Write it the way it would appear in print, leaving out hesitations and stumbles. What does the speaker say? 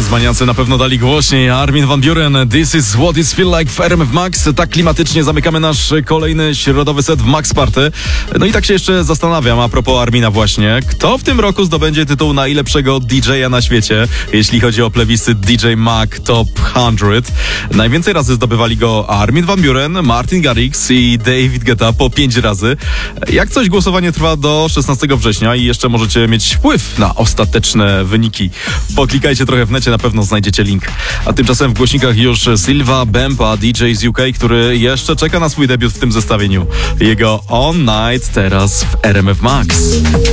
Dance-maniacy na pewno dali głośniej. Armin van Buuren, This is what it feels like w RMF Max. Tak klimatycznie zamykamy nasz kolejny środowy set w Max Party. No i tak się jeszcze zastanawiam, a propos Armina właśnie, kto w tym roku zdobędzie tytuł najlepszego DJ-a na świecie, jeśli chodzi o plebiscyt DJ Mag Top 100. Najwięcej razy zdobywali go Armin van Buuren, Martin Garrix i David Guetta po 5 razy. Jak coś, głosowanie trwa do 16 września i jeszcze możecie mieć wpływ na ostateczne wyniki. Poklikajcie trochę w necie, na pewno znajdziecie link. A tymczasem w głośnikach już Silva Bempa, DJ z UK, który jeszcze czeka na swój debiut w tym zestawieniu. Jego On Night teraz w RMF Max.